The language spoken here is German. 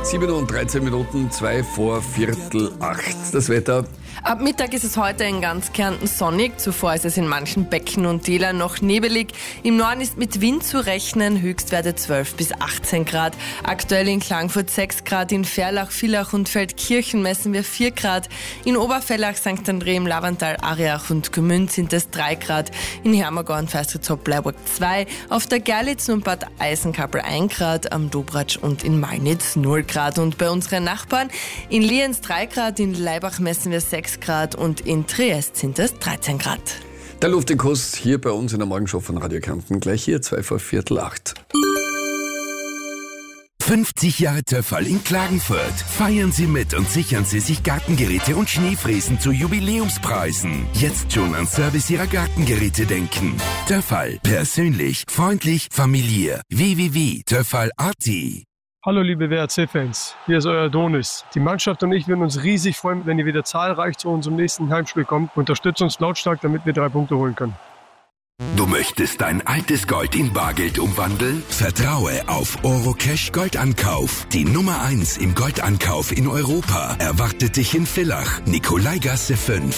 7 und 13 Minuten, 2 vor Viertel 8. Das Wetter. Ab Mittag ist es heute in ganz Kärnten sonnig. Zuvor ist es in manchen Becken und Tälern noch nebelig. Im Norden ist mit Wind zu rechnen, Höchstwerte 12 bis 18 Grad. Aktuell in Klagenfurt 6 Grad, in Ferlach, Villach und Feldkirchen messen wir 4 Grad. In Oberfellach, St. André, im Lavantal, Ariach und Gmünd sind es 3 Grad. In Hermagau und Feistritz, Bleiburg 2. Auf der Gerlitz und Bad Eisenkappel 1 Grad, am Dobratsch und in Malnitz 0 Grad. Und bei unseren Nachbarn in Lienz 3 Grad, in Laibach messen wir 6 Grad und in Triest sind es 13 Grad. Der Luftikurs hier bei uns in der Morgenshow von Radio Kärnten. Gleich hier, 2 vor Viertel 8. 50 Jahre Töffal in Klagenfurt. Feiern Sie mit und sichern Sie sich Gartengeräte und Schneefräsen zu Jubiläumspreisen. Jetzt schon an Service Ihrer Gartengeräte denken. Töffal. Persönlich, freundlich, familiär. www.töffal.at. Hallo liebe WRC-Fans, hier ist euer Donis. Die Mannschaft und ich würden uns riesig freuen, wenn ihr wieder zahlreich zu unserem nächsten Heimspiel kommt. Unterstützt uns lautstark, damit wir 3 Punkte holen können. Du möchtest dein altes Gold in Bargeld umwandeln? Vertraue auf Orocash Goldankauf. Die Nummer 1 im Goldankauf in Europa erwartet dich in Villach, Nikolaigasse 5.